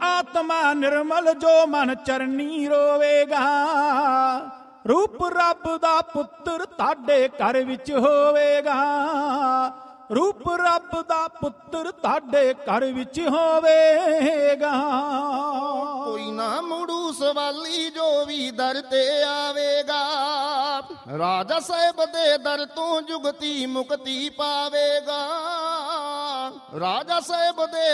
ਆਤਮਾ ਨਿਰਮਲ ਜੋ ਮਨ ਚਰਨੀ ਰੋਵੇਗਾ। ਰੂਪ ਰੱਬ ਦਾ ਪੁੱਤਰ ਤੁਹਾਡੇ ਘਰ ਵਿੱਚ ਹੋਵੇਗਾ। ਰੂਪ ਰੱਬ ਦਾ ਪੁੱਤਰ ਤੁਹਾਡੇ ਘਰ ਵਿੱਚ ਹੋਵੇਗਾ। ਕੋਈ ਨਾ ਮੁੜੂ ਸਵਾਲੀ ਜੋ ਵੀ ਦਰ ਤੇ ਆਵੇਗਾ। ਰਾਜਾ ਸਾਹਿਬ ਦੇ ਦਰ ਤੋਂ ਜੁਗਤੀ ਮੁਕਤੀ ਪਾਵੇਗਾ। ਰਾਜਾ ਸਾਹਿਬ ਦੇ